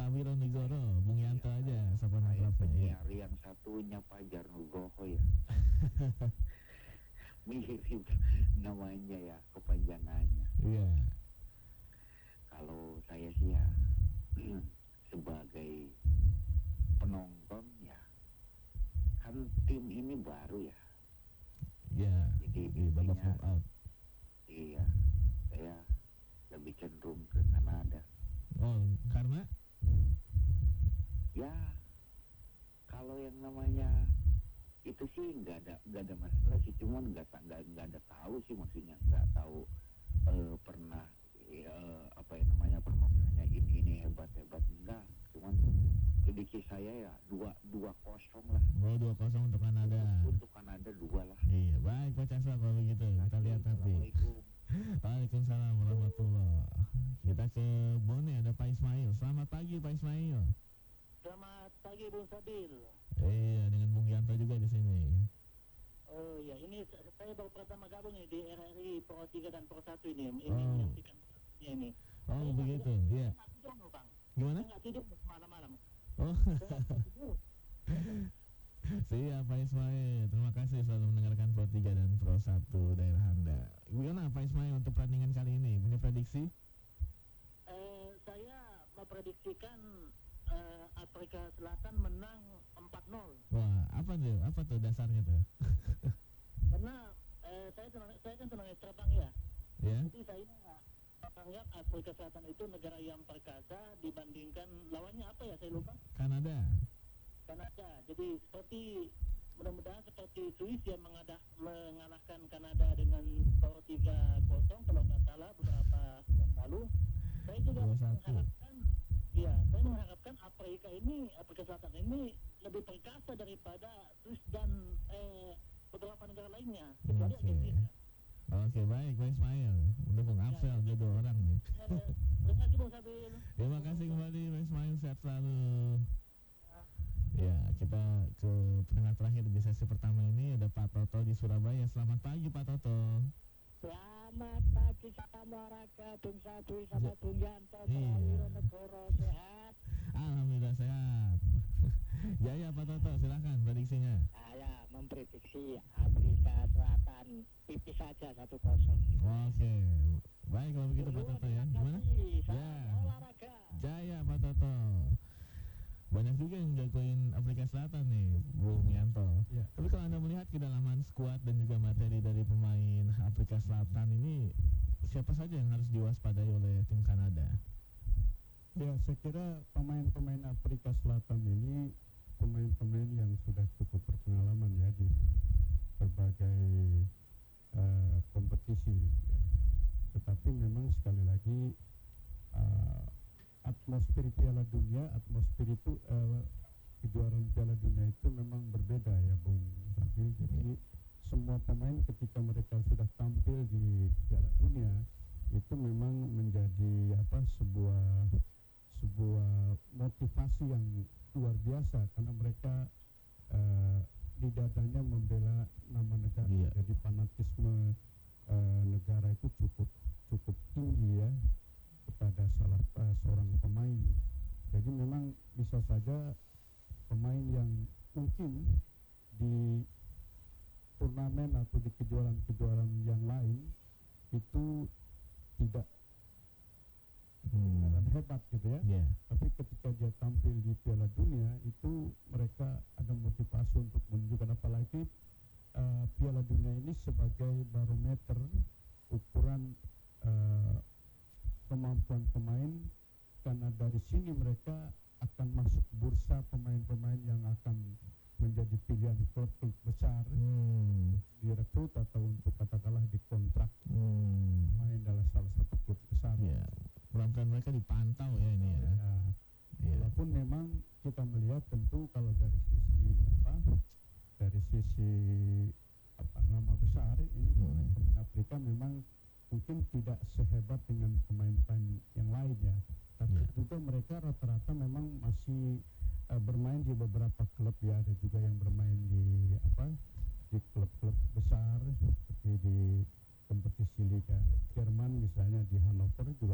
Prawiro Negoro, Bung Yanto aja sapa Saya akrabnya. penyiar yang satunya Fajar Nugroho ya. Mirip namanya ya, kepanjangannya. Iya. Kalau saya sih ya sebagai penonton ya, kan tim ini baru ya. Iya. Jadi Di babak intinya knockout. iya, saya lebih cenderung ke Kanada. Oh, karena Ya, kalau yang namanya itu sih nggak ada masalah sih, cuman nggak ada tahu sih, maksudnya nggak tahu pernah apa yang namanya permainannya ini hebat enggak, cuman prediksi saya ya dua kosong lah. oh 2-0 untuk Kanada. Untuk Kanada 2 lah. Iya, baik Pak Caksa kalau begitu. Kita lihat nanti. Assalamualaikum. Waalaikumsalam warahmatullahi. Kita ke Bone, ada Pak Ismail. Selamat pagi Pak Ismail. Selamat pagi Bung Sabil. Iya, dengan Bung Yanto juga di sini. Oh ya, ini saya baru pertama gabung nih di RRI Pro 3 dan Pro 1 ini. Ini Oh. menyaksikan ini. Oh, Saya begitu. Iya. nggak tidur loh, Bang. Gimana? Saya nggak tidur malam-malam. Oh. Siap Pak Ismail. Terima kasih selalu mendengarkan Pro 3 dan Pro 1 daerah Anda. Gimana Pak Ismail untuk pertandingan kali ini? Punya prediksi? Saya memprediksikan Afrika Selatan menang 4-0. Wah, apa tuh dasarnya tuh? Karena saya kan tenaga terbang ya. Ya. Jadi saya menganggap Afrika Selatan itu negara yang perkasa dibandingkan lawannya apa ya, saya lupa. Kanada. Jadi seperti mudah-mudahan seperti Swiss yang mengalahkan Kanada dengan skor 3-0 kalau nggak salah beberapa bulan lalu. Saya juga 2-1. saya mengharapkan Afrika Selatan ini lebih perkasa daripada Swiss dan beberapa negara lainnya, kecuali Oke. Argentina. Oke, baik Pak Ismail. Mendukung Afsel dia 2 orang nih. Terima kasih Bung Sabil. Terima kasih kembali Pak Ismail, sehat selalu. Ya, kita ke pendengar terakhir di sesi pertama ini ada Pak Toto di Surabaya. Selamat pagi Pak Toto. Selamat pagi sama Raka, Bung Sabil, sama Bung Yanto, Iya. Prawiro Negoro, sehat. Alhamdulillah sehat. Jaya Pak Toto, silakan prediksinya. Saya memprediksi Afrika Selatan tipis saja 1-0. Oke. Baik kalau begitu Pak Toto ya. Gimana? Ya. Olahraga. Jaya Pak Toto. Banyak juga yang jagoin Afrika Selatan nih, Bung Yanto. Ya. Tapi kalau Anda melihat kedalaman skuad dan juga materi dari pemain Afrika Selatan ini, siapa saja yang harus diwaspadai oleh tim Kanada? Ya, saya kira pemain-pemain Afrika Selatan ini pemain-pemain yang sudah cukup berpengalaman ya di berbagai kompetisi. Ya. Tetapi memang sekali lagi atmosfer Piala Dunia, atmosfer itu kejuaraan Piala Dunia itu memang berbeda ya Bung Sabil. Jadi semua pemain ketika mereka sudah tampil di Piala Dunia itu memang menjadi sebuah motivasi yang luar biasa, karena mereka di dadanya membela nama negara. Iya. Jadi fanatisme negara itu cukup tinggi ya kepada seorang pemain. Jadi memang bisa saja pemain yang mungkin di turnamen atau di kejuaraan-kejuaraan yang lain itu tidak hebat gitu ya. Ya. Tapi ketika dia tampil di Piala Dunia itu mereka ada motivasi untuk menunjukkan, apalagi Piala Dunia ini sebagai barometer ukuran kemampuan pemain, karena dari sini mereka akan masuk bursa pemain-pemain yang akan menjadi pilihan klub-klub besar direkrut atau untuk katakanlah dikontrak main dalam salah satu klub besar. Ya. Mudah-mudahan mereka dipantau ya ini ya. Ya. Ya. Walaupun memang kita melihat tentu kalau dari sisi nama besar ini pemain Afrika memang mungkin tidak sehebat dengan pemain-pemain yang lain ya. Tapi juga mereka rata-rata memang masih bermain di beberapa klub ya. Ada juga yang bermain di klub-klub besar seperti di kompetisi Liga Jerman misalnya di Hannover juga